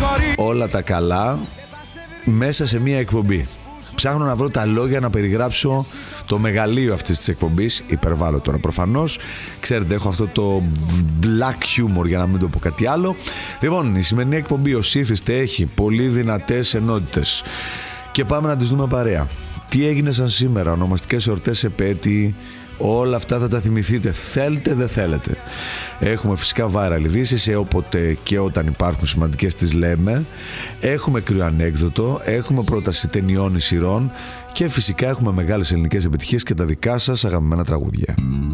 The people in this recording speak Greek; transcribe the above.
όλα τα καλά μέσα σε μία εκπομπή. Ψάχνω να βρω τα λόγια να περιγράψω το μεγαλείο αυτής της εκπομπής. Υπερβάλλω τώρα προφανώς. Ξέρετε, έχω αυτό το black humor, για να μην το πω κάτι άλλο. Λοιπόν, η σημερινή εκπομπή, ως ήθιστε, έχει πολύ δυνατές ενότητες. Και πάμε να τις δούμε παρέα. Τι έγινε σαν σήμερα, ονομαστικές εορτές, επέτειοι, όλα αυτά θα τα θυμηθείτε, θέλετε δεν θέλετε. Έχουμε φυσικά viral ειδήσεις, όποτε και όταν υπάρχουν σημαντικές τις λέμε. Έχουμε κρυοανέκδοτο, έχουμε πρόταση ταινιών ή σειρών και φυσικά έχουμε μεγάλες ελληνικές επιτυχίες και τα δικά σας αγαπημένα τραγούδια.